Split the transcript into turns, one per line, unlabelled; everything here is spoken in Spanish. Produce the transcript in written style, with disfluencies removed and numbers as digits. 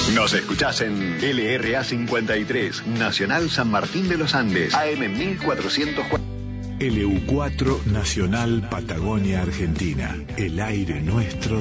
Nos escuchás en LRA 53, Nacional San Martín de los Andes, AM 1404.
LU4 Nacional Patagonia Argentina. El aire nuestro.